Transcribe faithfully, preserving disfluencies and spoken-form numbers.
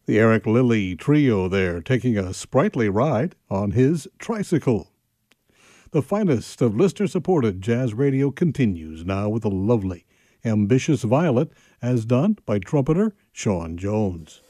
The Eric Lilly Trio there taking a sprightly ride on his tricycle. The finest of listener-supported jazz radio continues now with a lovely, ambitious Violet as done by trumpeter Sean Jones.